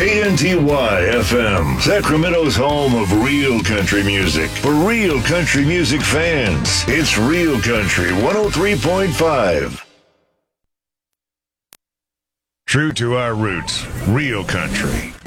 KNTY FM, Sacramento's home of real country music. For real country music fans, it's Real Country 103.5. True to our roots, real country.